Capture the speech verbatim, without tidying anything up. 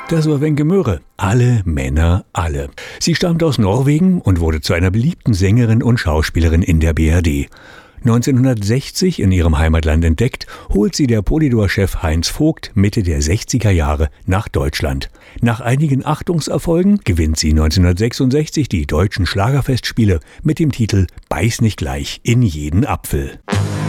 Das war Wenke Möhre. Alle Männer, alle. Sie stammt aus Norwegen und wurde zu einer beliebten Sängerin und Schauspielerin in der B R D. neunzehnhundertsechzig in ihrem Heimatland entdeckt, holt sie der Polydor-Chef Heinz Vogt Mitte der sechziger Jahre nach Deutschland. Nach einigen Achtungserfolgen gewinnt sie neunzehnhundertsechsundsechzig die deutschen Schlagerfestspiele mit dem Titel »Beiß nicht gleich in jeden Apfel«.